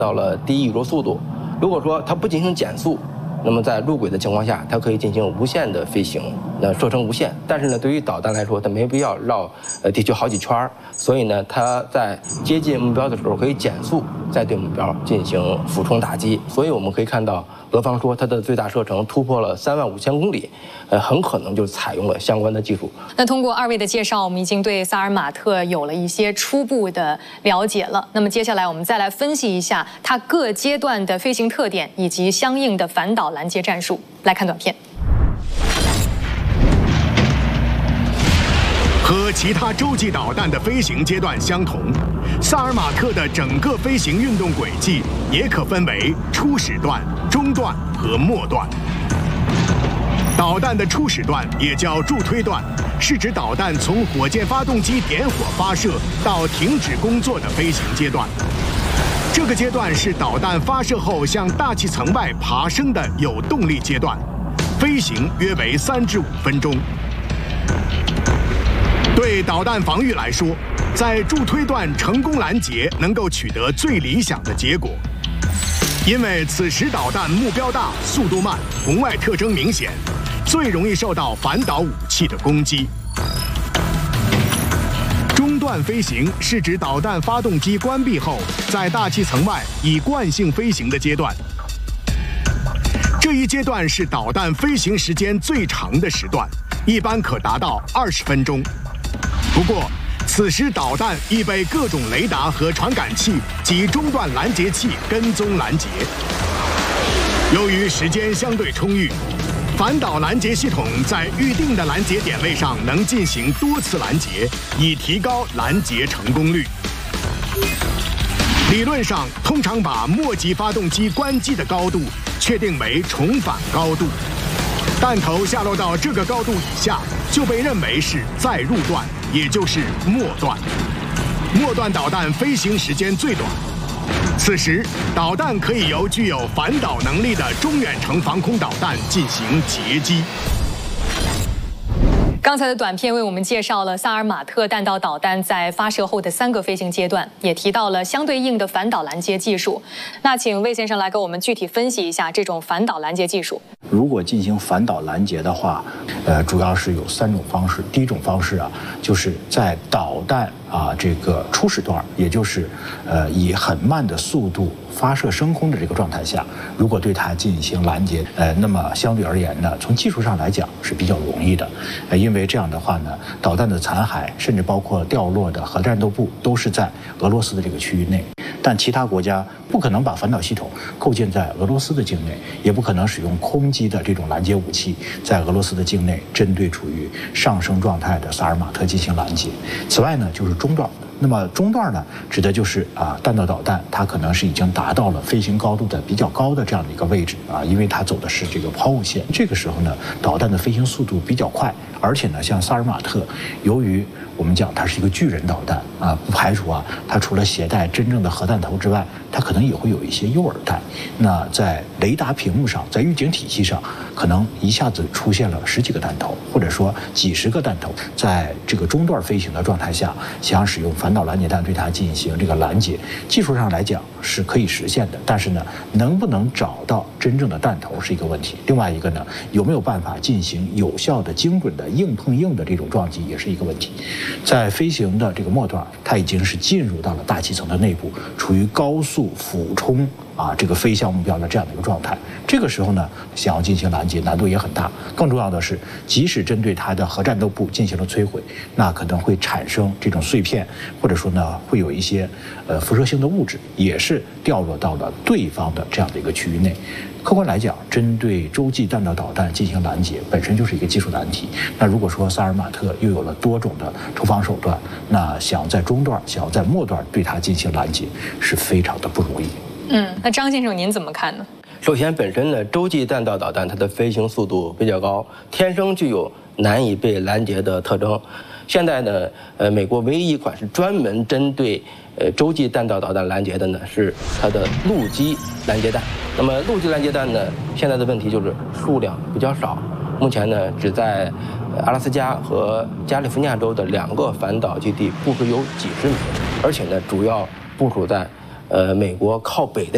到了低宇宙速度。如果说它不进行减速，那么在路轨的情况下，它可以进行无限的飞行，射程无限。但是呢，对于导弹来说，它没必要绕地球好几圈，所以呢，它在接近目标的时候可以减速，再对目标进行俯冲打击。所以我们可以看到，俄方说它的最大射程突破了35000公里，很可能就采用了相关的技术。 那通过二位的介绍，我们已经对萨尔马特有了一些初步的了解了。那么接下来我们再来分析一下它各阶段的飞行特点以及相应的反导拦截战术。来看短片。 和其他洲际导弹的飞行阶段相同，萨尔马特的整个飞行运动轨迹也可分为初始段、中段和末段。导弹的初始段也叫助推段，是指导弹从火箭发动机点火发射到停止工作的飞行阶段。这个阶段是导弹发射后向大气层外爬升的有动力阶段，飞行约为3至5分钟。对导弹防御来说，在助推段成功拦截能够取得最理想的结果，因为此时导弹目标大、速度慢、红外特征明显，最容易受到反导武器的攻击。中段飞行是指导弹发动机关闭后，在大气层外以惯性飞行的阶段。这一阶段是导弹飞行时间最长的时段，一般可达到20分钟。不过，此时导弹已被各种雷达和传感器及中段拦截器跟踪拦截。由于时间相对充裕，反导拦截系统在预定的拦截点位上能进行多次拦截，以提高拦截成功率。理论上，通常把末级发动机关机的高度确定为重返高度，弹头下落到这个高度以下，就被认为是再入段，也就是末段。末段导弹飞行时间最短。此时，导弹可以由具有反导能力的中远程防空导弹进行截击。 刚才的短片为我们介绍了萨尔马特弹道导弹在发射后的3个飞行阶段，也提到了相对应的反导拦截技术。那请魏先生来给我们具体分析一下这种反导拦截技术。 如果进行反导拦截的话，主要是有3种方式。第一种方式啊，就是在导弹这个初始段，也就是以很慢的速度发射升空的这个状态下，如果对它进行拦截，那么相对而言呢，从技术上来讲是比较容易的，因为这样的话呢，导弹的残骸甚至包括掉落的核战斗部都是在俄罗斯的这个区域内。但其他国家不可能把反导系统构建在俄罗斯的境内，也不可能使用空基的这种拦截武器在俄罗斯的境内针对处于上升状态的萨尔马特进行拦截。此外呢，就是中段。那么中段呢，指的就是弹道导弹它可能是已经达到了飞行高度的比较高的这样的一个位置因为它走的是这个抛物线。这个时候呢，导弹的飞行速度比较快，而且呢，像萨尔马特，由于我们讲它是一个巨人导弹不排除它除了携带真正的核弹头之外，它可能也会有一些诱饵弹。那在雷达屏幕上，在预警体系上，可能一下子出现了10几个弹头，或者说几十个弹头，在这个中段飞行的状态下，想使用反导拦截弹对它进行这个拦截，技术上来讲是可以实现的，但是呢，能不能找到真正的弹头是一个问题。另外一个呢，有没有办法进行有效的、精准的硬碰硬的这种撞击，也是一个问题。在飞行的这个末段，它已经是进入到了大气层的内部，处于高速俯冲这个飞向目标的这样的一个状态。这个时候呢，想要进行拦截难度也很大。更重要的是，即使针对它的核战斗部进行了摧毁，那可能会产生这种碎片，或者说呢，会有一些辐射性的物质，也是掉落到了对方的这样的一个区域内。客观来讲，针对洲际弹道导弹进行拦截本身就是一个技术难题。那如果说萨尔马特又有了多种的突防手段，那想要在中段、想要在末段对它进行拦截是非常的不容易。 那张先生您怎么看呢？ 首先，本身呢，洲际弹道导弹它的飞行速度比较高，天生具有难以被拦截的特征。现在呢，美国唯一一款是专门针对洲际弹道导弹拦截的呢，是它的陆基拦截弹。那么陆基拦截弹呢，现在的问题就是数量比较少，目前呢，只在阿拉斯加和加利福尼亚州的2个反导基地部署有几十枚，而且呢，主要部署在美国靠北的